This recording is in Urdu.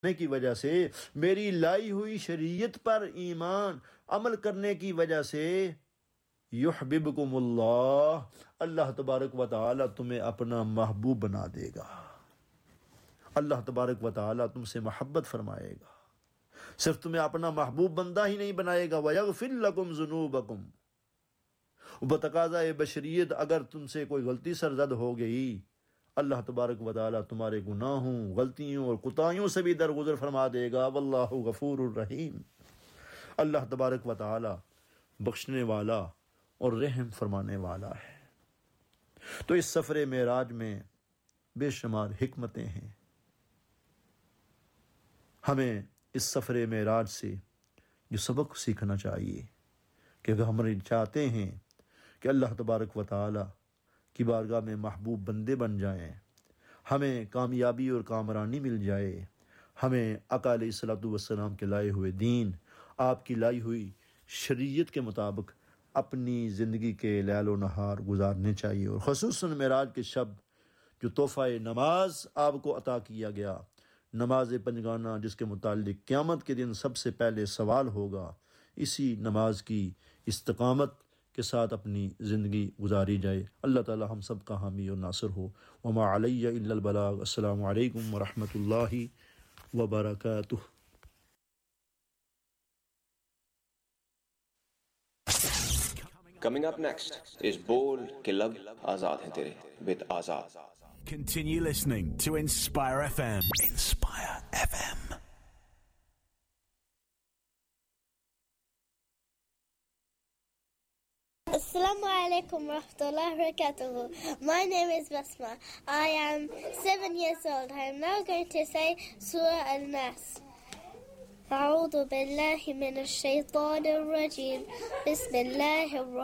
کی وجہ سے، میری لائی ہوئی شریعت پر ایمان عمل کرنے کی وجہ سے، یحببکم اللہ، اللہ تبارک و تعالی تمہیں اپنا محبوب بنا دے گا، اللہ تبارک و تعالی تم سے محبت فرمائے گا، صرف تمہیں اپنا محبوب بندہ ہی نہیں بنائے گا، وَيَغْفِرْ لَكُمْ ذُنُوبَكُمْ، بتقاضۂ بشریت اگر تم سے کوئی غلطی سرزد ہو گئی، اللہ تبارک و تعالی تمہارے گناہوں، غلطیوں اور کوتاہیوں سے بھی درگزر فرما دے گا، واللہ غفور الرحیم، اللہ تبارک و تعالی بخشنے والا اور رحم فرمانے والا ہے۔ تو اس سفر معراج میں بے شمار حکمتیں ہیں، ہمیں اس سفر معراج سے یہ سبق سیکھنا چاہیے کہ اگر ہم چاہتے ہیں کہ اللہ تبارک و تعالی کی بارگاہ میں محبوب بندے بن جائیں، ہمیں کامیابی اور کامرانی مل جائے، ہمیں آقا علیہ الصلوۃ والسلام کے لائے ہوئے دین، آپ کی لائی ہوئی شریعت کے مطابق اپنی زندگی کے لیل و نہار گزارنے چاہیے، اور خصوصاً معراج کے شب جو تحفہ نماز آپ کو عطا کیا گیا، نماز پنجگانہ، جس کے متعلق قیامت کے دن سب سے پہلے سوال ہوگا، اسی نماز کی استقامت کے ساتھ اپنی زندگی گزاری جائے۔ اللہ تعالی ہم سب کا حامی اور ناصر ہو۔ وما علی الا البلاغ۔ السلام علیکم ورحمۃ اللہ وبرکاتہ۔ Coming up next is Bol Ke Lab Azad Hain Tere with Azad. Continue listening to Inspire FM. Inspire FM. Assalamu alaikum wa rahmatullahi wa barakatuh. My name is Basma. I am 7 years old. I am now going to say Surah Al-Nas. أعوذ بالله من الشيطان الرجيم. بسم الله الرحمن